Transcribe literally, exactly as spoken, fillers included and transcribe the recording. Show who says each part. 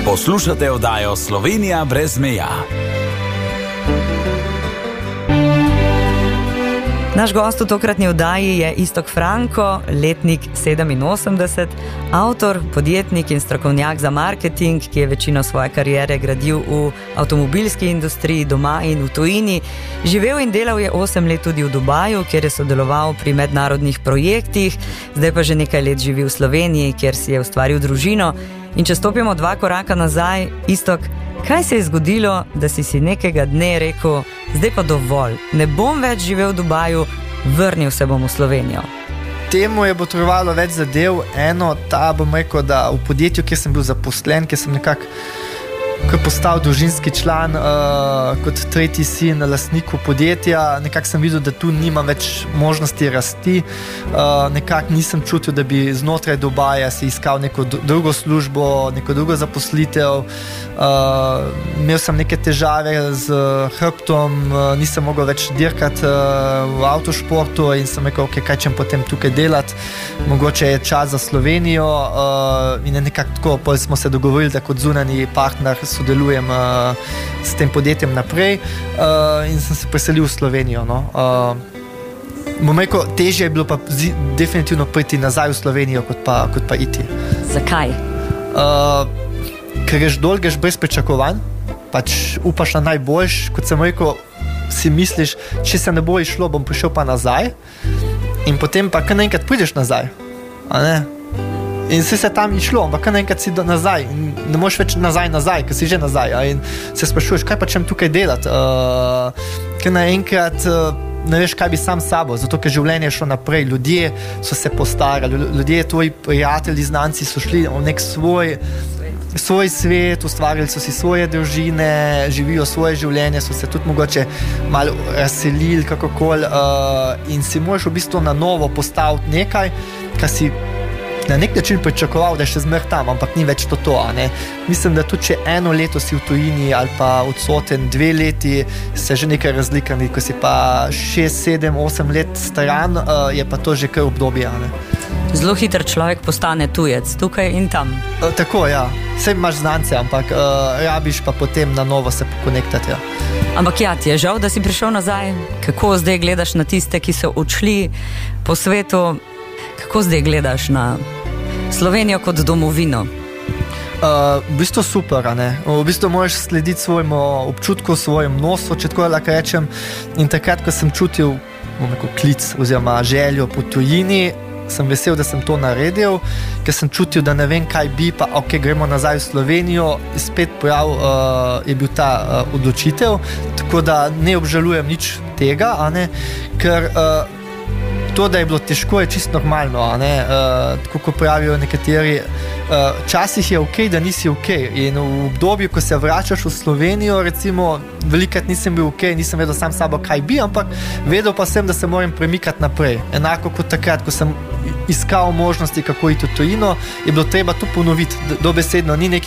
Speaker 1: Poslušate oddajo Slovenija brez meja.
Speaker 2: Naš gost v tokratni oddaji je Iztok Franko, letnik sedeminosemdeset, avtor, podjetnik in strokovnjak za marketing, ki je večino svoje kariere gradil v avtomobilski industriji doma in v tujini. Živel in delal je osem let tudi v Dubaju, kjer je sodeloval pri mednarodnih projektih, zdaj pa že nekaj let živi v Sloveniji, kjer si je ustvaril družino. In če stopimo dva koraka nazaj, Iztok, kaj se je zgodilo, da si si nekega dne rekel, zdaj pa dovolj, ne bom več živel v Dubaju, vrnil se bom v Slovenijo?
Speaker 3: Temu je potrebovalo več zadev. Eno, ta bom rekel, da v podjetju, kjer sem bil zaposlen, kjer sem nekako postal družinski član, uh, kot tretji sin lastniku podjetja, nekako sem videl, da tu nimam več možnosti rasti. Uh, nekako nisem čutil, da bi znotraj Dubaja si iskal neko drugo službo, neko drugo zaposlitev. Uh, imel sem neke težave z hrbtom, uh, nisem mogel več dirkati uh, v avtošportu in sem rekel, okay, kaj čem potem tukaj delati, mogoče je čas za Slovenijo, uh, in nekako tako, potem smo se dogovorili, da kot zunanji partner sodelujem uh, s tem podjetjem naprej, uh, in sem se preselil v Slovenijo. No. Uh, bom rekel, težje je bilo pa zi, definitivno priti nazaj v Slovenijo, kot pa, kot pa iti.
Speaker 2: Zakaj?
Speaker 3: Uh, ker greš dol, greš brez pričakovanj, pač upaš na najboljš, kot sem rekel, si misliš, če se ne bo išlo, bom prišel pa nazaj, in potem pa kar naenkrat prideš nazaj, a ne? In si se tam išlo, ampak kar naenkrat si nazaj, in ne moreš več nazaj, nazaj, ker si že nazaj, a? In se sprašuješ, kaj pa čem tukaj delati, uh, ker naenkrat uh, ne veš, kaj bi sam s sabo, zato ker življenje je šlo naprej, ljudje so se postarali, ljudje, tvoji prijatelji, znanci so šli v nek svoj svoj svet, ustvarili so si svoje družine, živijo svoje življenje, so se tudi mogoče malo razselili kakokoli, uh, in si moraš v bistvu na novo postaviti nekaj, kar si na nek način pričakoval, da je še zmer tam, ampak ni več to to, a ne. Mislim, da tudi če eno leto si v tujini ali pa odsoten, dve leti, se že nekaj razlikani, ko si pa šest, sedem, osem let stran, uh, je pa to že kar obdobje, a ne.
Speaker 2: Zelo hiter človek postane tujec, tukaj in tam.
Speaker 3: Uh, tako, ja. Vse imaš znance, ampak uh, rabiš pa potem na novo se pokonektati, ja.
Speaker 2: Ampak ja, ti je žal, da si prišel nazaj? Kako zdaj gledaš na tiste, ki so odšli po svetu? Kako zdaj gledaš na Slovenijo kot domovino?
Speaker 3: Uh, v bistvu super, a ne? V bistvu moraš slediti svojemu občutku, svojemu nosu, če tako lahko rečem. In takrat, ko sem čutil neko klic oziroma željo po tujini, sem vesel, da sem to naredil, ker sem čutil, da ne vem, kaj bi, pa ok, gremo nazaj v Slovenijo, spet prav uh, je bil ta uh, odločitev, tako da ne obžalujem nič tega, a ne? Ker uh, to, da je bilo težko, je čisto normalno, a ne? Uh, tako ko pravijo nekateri, uh, časih je ok, da nisi ok, in v obdobju, ko se vračaš v Slovenijo, recimo, velikrat nisem bil ok, nisem vedel sam sabo, kaj bi, ampak vedel pa sem, da se moram premikati naprej. Enako kot takrat, ko sem iskal možnosti, kako iti v tujino, je bilo treba to ponoviti, dobesedno, ni nekaj